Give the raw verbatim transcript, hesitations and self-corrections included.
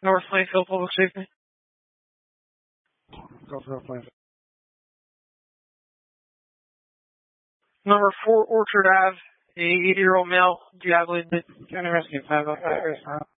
North Plainfield Public Safety. Go for North Plainfield. Number four, Orchard Ave, a eighty-year-old male, deactivated. County Rescue five oh five.